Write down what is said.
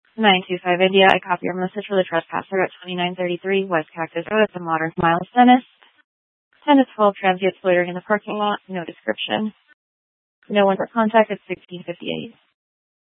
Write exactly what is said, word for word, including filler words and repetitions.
nine two five India, I copy your message for the trespasser at twenty-nine thirty-three West Cactus Road at the Modern Smiles Dentist. ten to twelve transients loitering in the parking lot. No description. No one for contact at sixteen fifty-eight.